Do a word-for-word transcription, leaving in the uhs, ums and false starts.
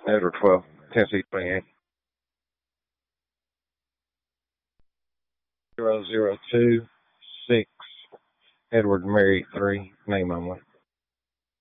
Edward twelve, Tennessee twenty-eight. Zero zero two six, Edward Mary three, name only.